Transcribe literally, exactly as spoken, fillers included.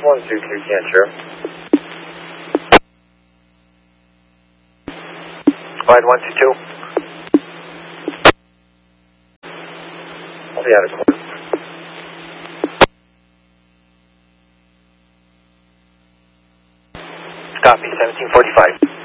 one two two Cancer. Slide one two two. I'll be out of court. Copy, seventeen forty-five.